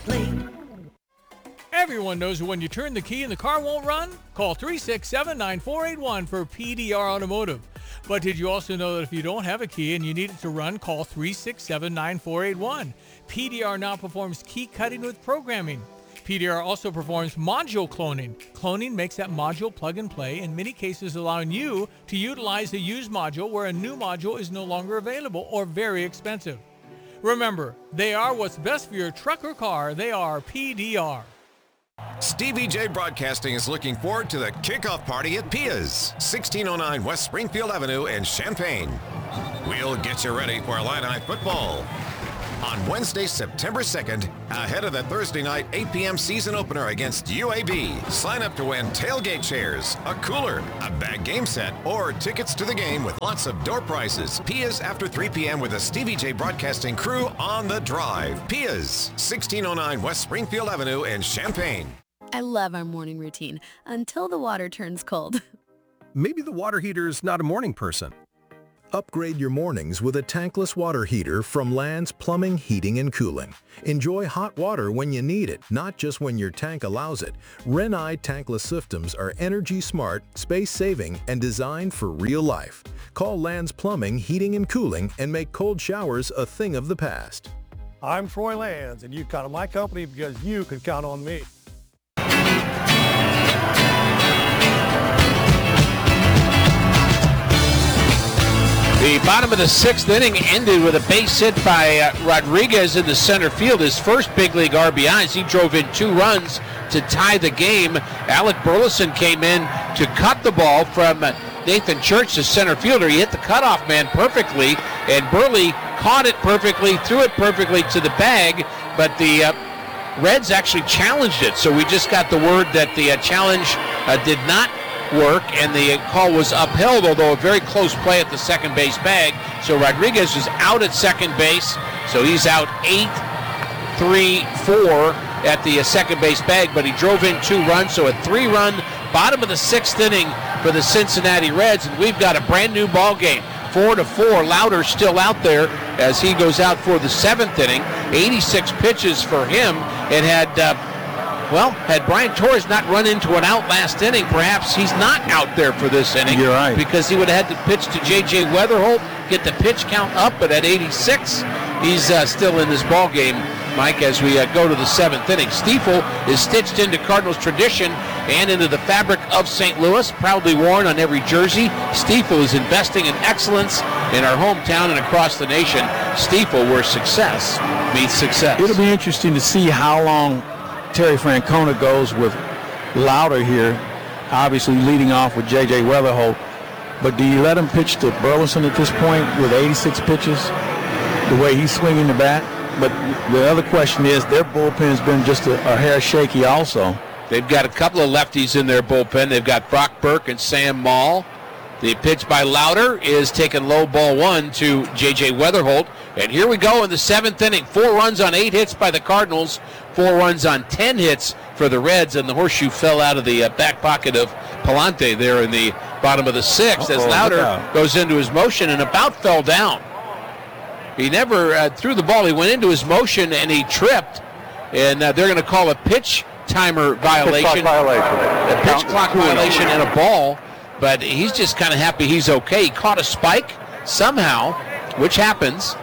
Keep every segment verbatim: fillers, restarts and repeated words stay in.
plate. Everyone knows when you turn the key and the car won't run? Call three six seven, nine four eight one for P D R Automotive. But did you also know that if you don't have a key and you need it to run, call three six seven, nine four eight one. P D R now performs key cutting with programming. P D R also performs module cloning. Cloning makes that module plug and play, in many cases allowing you to utilize a used module where a new module is no longer available or very expensive. Remember, they are what's best for your truck or car. They are P D R. Stevie J Broadcasting is looking forward to the kickoff party at Pia's, sixteen oh nine West Springfield Avenue in Champaign. We'll get you ready for Illini football on Wednesday, September second, ahead of the Thursday night eight p.m. season opener against U A B. Sign up to win tailgate chairs, a cooler, a bag game set, or tickets to the game with lots of door prizes. Pia's after three p.m. with the Stevie J Broadcasting crew on the drive. Pia's, sixteen oh nine West Springfield Avenue in Champaign. I love our morning routine until the water turns cold. Maybe the water heater's not a morning person. Upgrade your mornings with a tankless water heater from Land's Plumbing, Heating, and Cooling. Enjoy hot water when you need it, not just when your tank allows it. Renai tankless systems are energy smart, space-saving, and designed for real life. Call Land's Plumbing, Heating, and Cooling and make cold showers a thing of the past. I'm Troy Lands, and you count on my company because you can count on me. The bottom of the sixth inning ended with a base hit by uh, Rodriguez in the center field, his first big league R B Is. He drove in two runs to tie the game. Alec Burleson came in to cut the ball from uh, Nathan Church, the center fielder. He hit the cutoff man perfectly, and Burley caught it perfectly, threw it perfectly to the bag, but the uh, Reds actually challenged it. So we just got the word that the uh, challenge uh, did not work, and the call was upheld, although a very close play at the second base bag. So Rodriguez is out at second base, so he's out eight three four at the second base bag, but he drove in two runs, so a three-run bottom of the sixth inning for the Cincinnati Reds, and we've got a brand new ball game. Four to four. Lauder still out there as he goes out for the seventh inning. eighty-six pitches for him, and had uh, Well, had Brian Torres not run into an out last inning, perhaps he's not out there for this inning. You're right. Because he would have had to pitch to J J Weatherholt, get the pitch count up, but at eighty-six, he's uh, still in this ball game, Mike, as we uh, go to the seventh inning. Stiefel is stitched into Cardinals tradition and into the fabric of Saint Louis, proudly worn on every jersey. Stiefel is investing in excellence in our hometown and across the nation. Stiefel, where success meets success. It'll be interesting to see how long Terry Francona goes with Lauder here, obviously leading off with J J Weatherholt. But do you let him pitch to Burleson at this point with eighty-six pitches, the way he's swinging the bat? But the other question is, their bullpen's been just a, a hair shaky also. They've got a couple of lefties in their bullpen. They've got Brock Burke and Sam Maul. The pitch by Lauder is taken low, ball one to J J Weatherholt. And here we go in the seventh inning. Four runs on eight hits by the Cardinals. Four runs on ten hits for the Reds. And the horseshoe fell out of the uh, back pocket of Palante there in the bottom of the sixth. Uh-oh, as Lauder goes into his motion and about fell down. He never uh, threw the ball. He went into his motion and he tripped. And uh, they're going to call a pitch timer violation. Pitch clock violation. A pitch clock violation and a ball. But he's just kind of happy he's okay. He caught a spike somehow, which happens.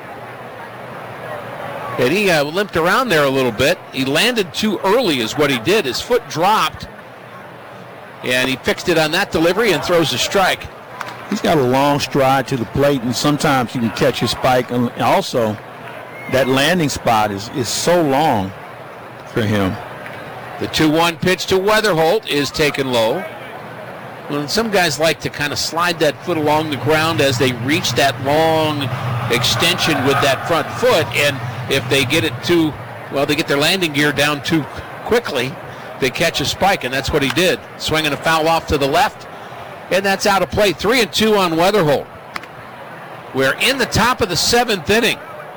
And he uh, limped around there a little bit. He landed too early is what he did. His foot dropped. And he fixed it on that delivery and throws a strike. He's got a long stride to the plate, and sometimes you can catch a spike. And also, that landing spot is, is so long for him. The two one pitch to Weatherholt is taken low. Well, some guys like to kind of slide that foot along the ground as they reach that long extension with that front foot, and if they get it too, well, they get their landing gear down too quickly, they catch a spike, and that's what he did. Swinging a foul off to the left, and that's out of play. Three and two on Weatherholt. We're in the top of the seventh inning.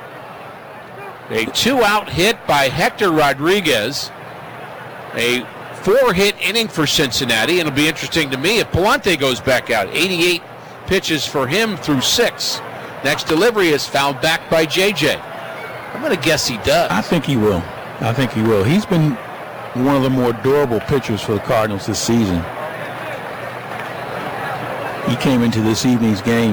A two-out hit by Hector Rodriguez. A four-hit inning for Cincinnati, and it'll be interesting to me if Palante goes back out. eighty-eight pitches for him through six. Next delivery is fouled back by J J. I'm going to guess he does. I think he will. I think he will. He's been one of the more durable pitchers for the Cardinals this season. He came into this evening's game.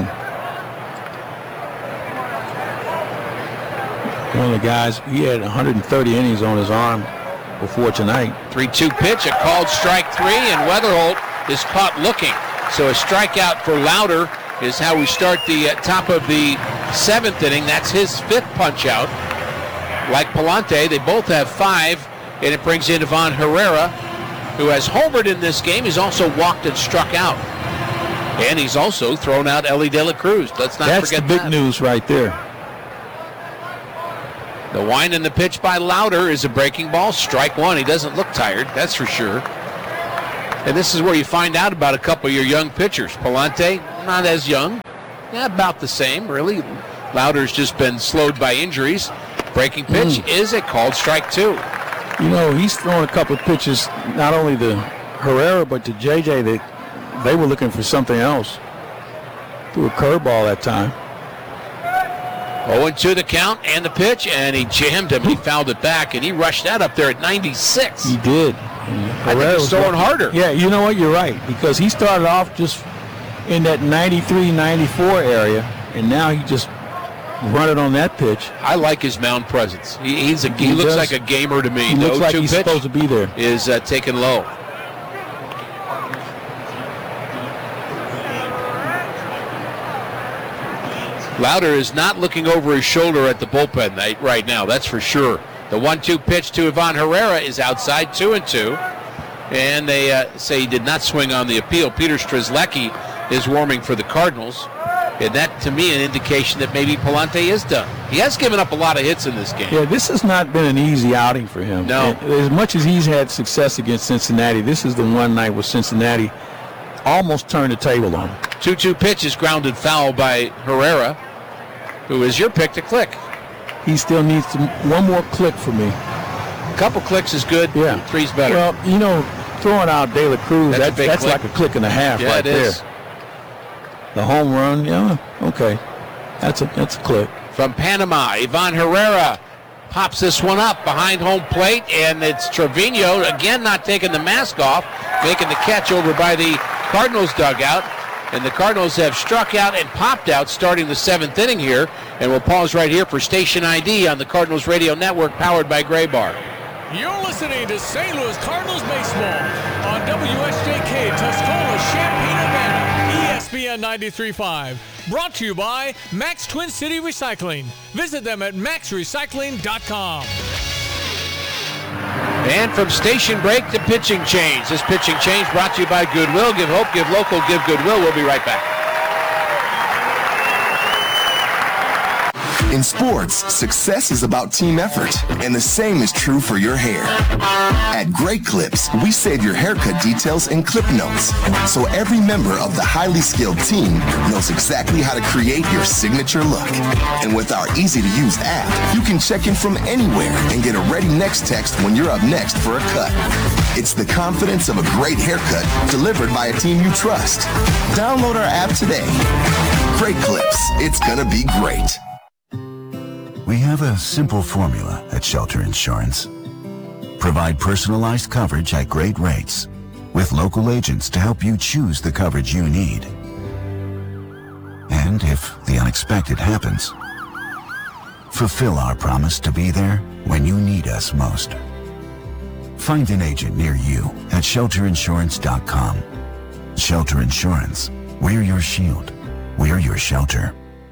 One of the guys, he had one hundred thirty innings on his arm before tonight. three two pitch, a called strike three, and Weatherholt is caught looking. So a strikeout for Lauder is how we start the uh, top of the seventh inning. That's his fifth punch out. Like Palante, they both have five, and it brings in Ivan Herrera, who has homered in this game. He's also walked and struck out. And he's also thrown out Ellie De La Cruz. Let's not That's forget that. That's the big news right there. The wind and the pitch by Lauder is a breaking ball. Strike one. He doesn't look tired, that's for sure. And this is where you find out about a couple of your young pitchers. Palante, not as young. Yeah, about the same, really. Lauder's just been slowed by injuries. Breaking pitch mm. is a called strike two. You know, he's thrown a couple of pitches, not only to Herrera, but to J J, that they were looking for something else. Threw a curveball that time. oh and two the count and the pitch, and he jammed him. He fouled it back, and he rushed that up there at ninety-six. He did. I think he's throwing harder. Yeah, you know what? You're right, because he started off just in that ninety-three ninety-four area, and now he just run it on that pitch. I like his mound presence. He, he's a, he, he looks like a gamer to me. He the looks like he's pitch supposed to be there. Is uh, taken low. Lauder is not looking over his shoulder at the bullpen right now, that's for sure. The one two pitch to Ivan Herrera is outside, two and two. And they uh, say he did not swing on the appeal. Peter Strzelecki is warming for the Cardinals. And that, to me, an indication that maybe Palante is done. He has given up a lot of hits in this game. Yeah, this has not been an easy outing for him. No. And as much as he's had success against Cincinnati, this is the one night where Cincinnati almost turned the table on him. two two pitch is grounded foul by Herrera, who is your pick to click. He still needs to, one more click for me. A couple clicks is good. Yeah. Three's better. Well, you know, throwing out De La Cruz, that's, that, that's click. like a click and a half yeah, right it there. Is. The home run, yeah, okay. That's a that's a click. From Panama, Ivan Herrera pops this one up behind home plate, and it's Trevino, again not taking the mask off, making the catch over by the Cardinals dugout. And the Cardinals have struck out and popped out starting the seventh inning here. And we'll pause right here for Station I D on the Cardinals Radio Network, powered by Gray Bar. You're listening to Saint Louis Cardinals Baseball on W S J K, Tuscola, Champaign, Urbana, E S P N ninety-three point five. Brought to you by Max Twin City Recycling. Visit them at max recycling dot com. And from station break to pitching change. This pitching change brought to you by Goodwill. Give hope, give local, give Goodwill. We'll be right back. In sports, success is about team effort, and the same is true for your hair. At Great Clips, we save your haircut details in clip notes, so every member of the highly skilled team knows exactly how to create your signature look. And with our easy-to-use app, you can check in from anywhere and get a ready next text when you're up next for a cut. It's the confidence of a great haircut delivered by a team you trust. Download our app today. Great Clips, it's gonna be great. We have a simple formula at Shelter Insurance. Provide personalized coverage at great rates with local agents to help you choose the coverage you need. And if the unexpected happens, fulfill our promise to be there when you need us most. Find an agent near you at shelter insurance dot com. Shelter Insurance. We're your shield. We're your shelter.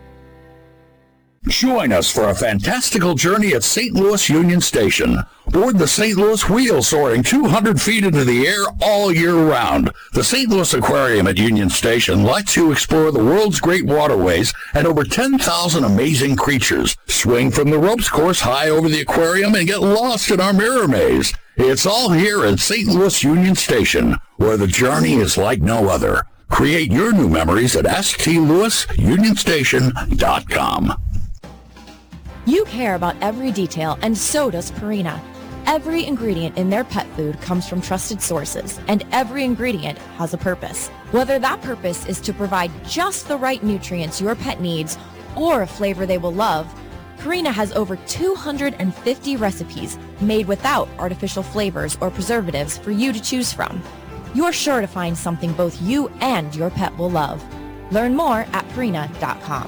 Join us for a fantastical journey at Saint Louis Union Station. Board the Saint Louis Wheel, soaring two hundred feet into the air all year round. The Saint Louis Aquarium at Union Station lets you explore the world's great waterways and over ten thousand amazing creatures. Swing from the ropes course high over the aquarium and get lost in our mirror maze. It's all here at Saint Louis Union Station, where the journey is like no other. Create your new memories at s t louis union station dot com. You care about every detail, and so does Purina. Every ingredient in their pet food comes from trusted sources, and every ingredient has a purpose. Whether that purpose is to provide just the right nutrients your pet needs or a flavor they will love, Purina has over two hundred fifty recipes made without artificial flavors or preservatives for you to choose from. You're sure to find something both you and your pet will love. Learn more at Purina dot com.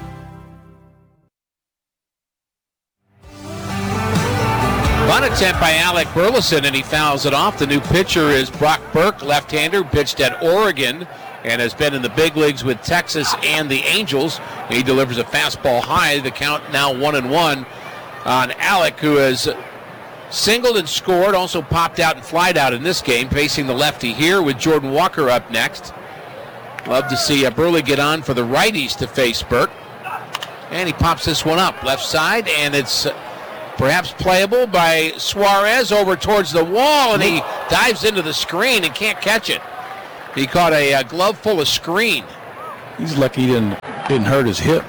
Fun attempt by Alec Burleson, and he fouls it off. The new pitcher is Brock Burke, left-hander, pitched at Oregon and has been in the big leagues with Texas and the Angels. He delivers a fastball high. The count now one and one on Alec, who has singled and scored, also popped out and flied out in this game, facing the lefty here with Jordan Walker up next. Love to see uh, Burley get on for the righties to face Burke. And he pops this one up left side, and it's uh, perhaps playable by Suarez over towards the wall, and he dives into the screen and can't catch it. He caught a, a glove full of screen. He's lucky he didn't, didn't hurt his hip.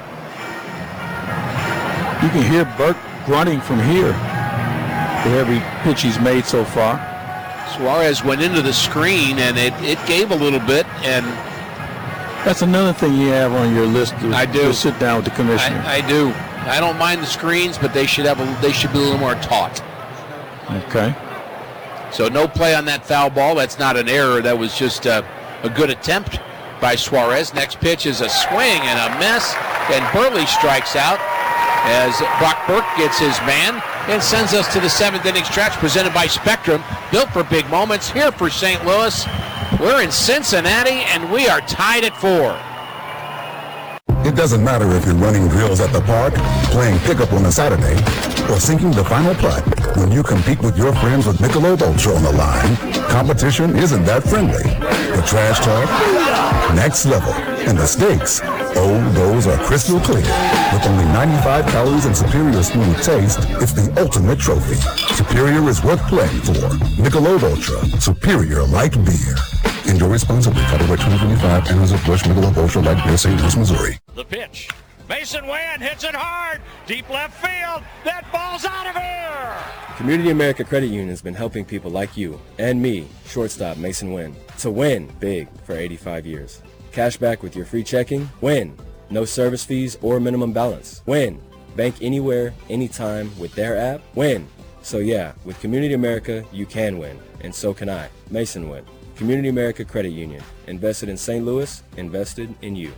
You can hear Burke grunting from here for every pitch he's made so far. Suarez went into the screen, and it, it gave a little bit, and that's another thing you have on your list to, I do. to sit down with the commissioner. I, I do. I don't mind the screens, but they should have a, they should be a little more taut. Okay. So no play on that foul ball. That's not an error. That was just a, a good attempt by Suarez. Next pitch is a swing and a miss, and Burley strikes out as Brock Burke gets his man and sends us to the seventh inning stretch presented by Spectrum, built for big moments here for Saint Louis. We're in Cincinnati, and we are tied at four. It doesn't matter if you're running drills at the park, playing pickup on a Saturday, or sinking the final putt. When you compete with your friends with Michelob Ultra on the line, competition isn't that friendly. The trash talk, next level, and the stakes, oh, those are crystal clear. With only ninety-five calories and superior smooth taste, it's the ultimate trophy. Superior is worth playing for. Michelob Ultra, superior light beer. Enjoy responsibly. Copyright twenty twenty-five, Anheuser-Busch Michelob Ultra Light Beer, Saint Louis, Missouri. The pitch. Mason Wynn hits it hard. Deep left field. That ball's out of here. Community America Credit Union has been helping people like you and me, shortstop Mason Wynn, to win big for eighty-five years. Cash back with your free checking. Win. No service fees or minimum balance. Win. Bank anywhere, anytime with their app. Win. So yeah, with Community America, you can win. And so can I. Mason Wynn. Community America Credit Union. Invested in Saint Louis. Invested in you.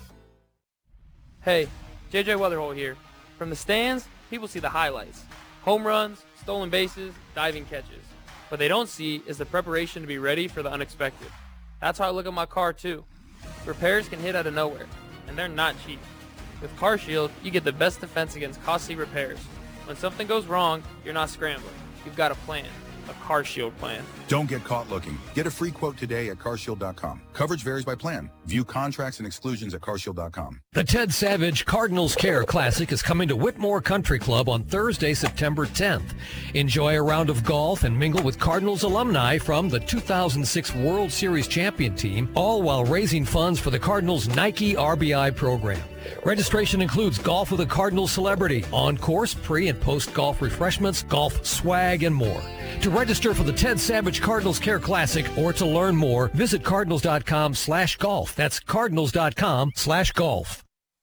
Hey, J J Weatherholt here. From the stands, people see the highlights. Home runs, stolen bases, diving catches. What they don't see is the preparation to be ready for the unexpected. That's how I look at my car too. Repairs can hit out of nowhere, and they're not cheap. With CarShield, you get the best defense against costly repairs. When something goes wrong, you're not scrambling. You've got a plan. A CarShield plan. Don't get caught looking. Get a free quote today at car shield dot com. Coverage varies by plan. View contracts and exclusions at car shield dot com. The Ted Savage Cardinals Care Classic is coming to Whitmore Country Club on Thursday, September tenth. Enjoy a round of golf and mingle with Cardinals alumni from the two thousand six World Series champion team, all while raising funds for the Cardinals Nike R B I program. Registration includes golf with a Cardinals celebrity, on-course, pre- and post-golf refreshments, golf swag, and more. To register for the Ted Savage Cardinals Care Classic or to learn more, visit cardinals dot com slash golf. That's cardinals dot com slash golf.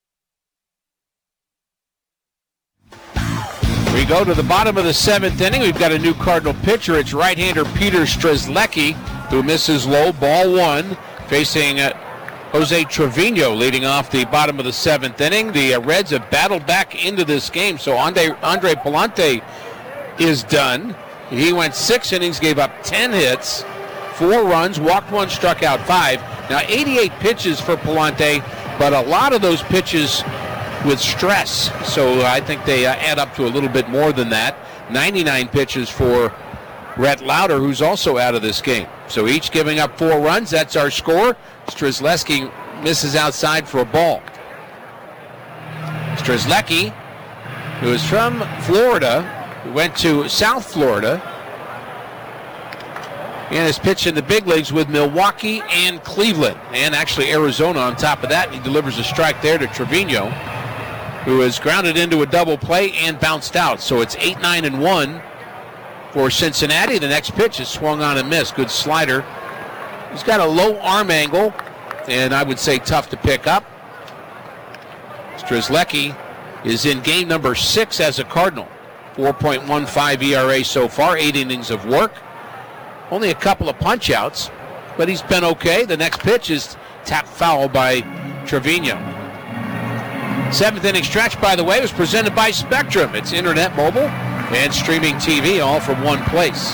We go to the bottom of the seventh inning. We've got a new Cardinal pitcher. It's right-hander Peter Strzelecki, who misses low, ball one, facing uh, Jose Trevino leading off the bottom of the seventh inning. The uh, Reds have battled back into this game, so Andre, Andre Pallante is done. He went six innings, gave up ten hits, four runs, walked one, struck out five. Now, eighty-eight pitches for Pallante, but a lot of those pitches with stress, so I think they uh, add up to a little bit more than that. ninety-nine pitches for Rhett Lauder, who's also out of this game. So each giving up four runs. That's our score. Strzelecki misses outside for a ball. Strzelecki, who is from Florida, went to South Florida, and has pitched in the big leagues with Milwaukee and Cleveland, and actually Arizona on top of that. He delivers a strike there to Trevino, who has grounded into a double play and bounced out. So it's eight nine and one for Cincinnati. The next pitch is swung on and missed. Good slider. He's got a low arm angle, and I would say tough to pick up. Strzelecki is in game number six as a Cardinal. four point one five E R A so far, eight innings of work. Only a couple of punch-outs, but he's been okay. The next pitch is tapped foul by Trevino. Seventh inning stretch, by the way, was presented by Spectrum. It's internet, mobile, and streaming T V, all from one place.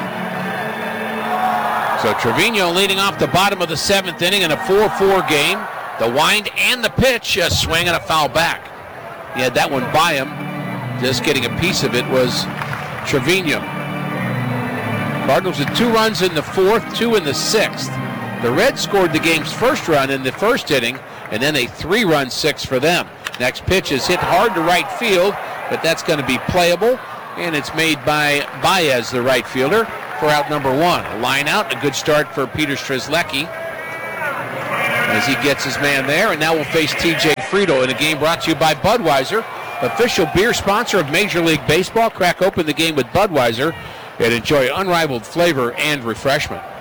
So Trevino leading off the bottom of the seventh inning in a four four game. The wind and the pitch, a swing and a foul back. He had that one by him. Just getting a piece of it was Trevino. Cardinals with two runs in the fourth, two in the sixth. The Reds scored the game's first run in the first inning, and then a three-run six for them. Next pitch is hit hard to right field, but that's going to be playable, and it's made by Baez, the right fielder, for out number one. A line out, a good start for Peter Strzelecki as he gets his man there, and now we'll face T J Friedel in a game brought to you by Budweiser, official beer sponsor of Major League Baseball. Crack open the game with Budweiser and enjoy unrivaled flavor and refreshment.